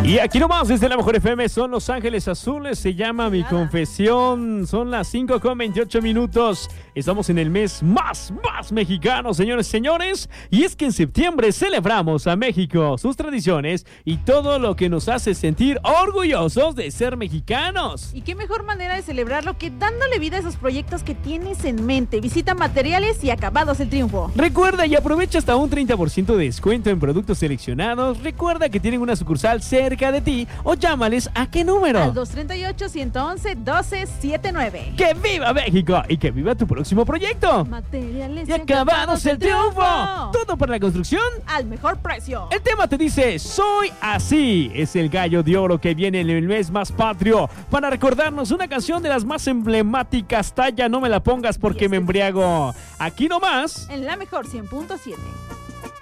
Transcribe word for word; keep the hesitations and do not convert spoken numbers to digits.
Y aquí nomás desde la Mejor F M son Los Ángeles Azules, se llama Mi Confesión. Son las cinco con veintiocho minutos. Estamos en el mes más, más mexicano, señores y señores. Y es que en septiembre celebramos a México, sus tradiciones y todo lo que nos hace sentir orgullosos de ser mexicanos. Y qué mejor manera de celebrarlo que dándole vida a esos proyectos que tienes en mente. Visita Materiales y Acabados El Triunfo. Recuerda y aprovecha hasta un treinta por ciento de descuento en productos seleccionados. Recuerda que tienen una sucursal cerca de ti o llámales a qué número. Al dos tres ocho, uno uno uno, uno dos siete nueve. ¡Que viva México! Y que viva tu próximo proyecto. Materiales y Acabados El Triunfo. Todo para la construcción al mejor precio. El tema te dice, soy así. Es el gallo de oro que viene en el mes más patrio para recordarnos una canción de las más emblemáticas. Talla, no me la pongas porque me embriago. Aquí nomás en la Mejor cien punto siete.